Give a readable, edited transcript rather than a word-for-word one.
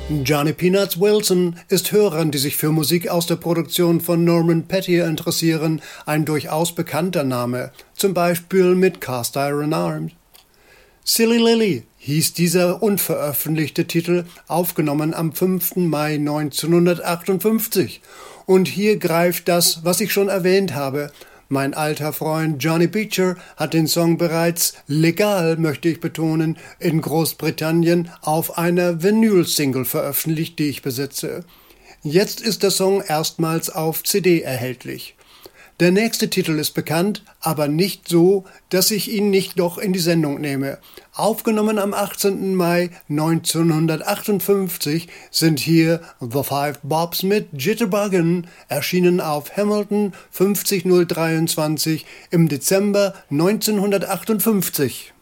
Johnny Peanuts Wilson ist Hörern, die sich für Musik aus der Produktion von Norman Pettier interessieren, ein durchaus bekannter Name, zum Beispiel mit Cast Iron Arms. Silly Lily hieß dieser unveröffentlichte Titel, aufgenommen am 5. Mai 1958. Und hier greift das, was ich schon erwähnt habe. Mein alter Freund Johnny Beecher hat den Song bereits legal, möchte ich betonen, in Großbritannien auf einer Vinyl-Single veröffentlicht, die ich besitze. Jetzt ist der Song erstmals auf CD erhältlich. Der nächste Titel ist bekannt, aber nicht so, dass ich ihn nicht doch in die Sendung nehme. Aufgenommen am 18. Mai 1958 sind hier The Five Bobs mit Jitterbuggin', erschienen auf Hamilton 50023 im Dezember 1958.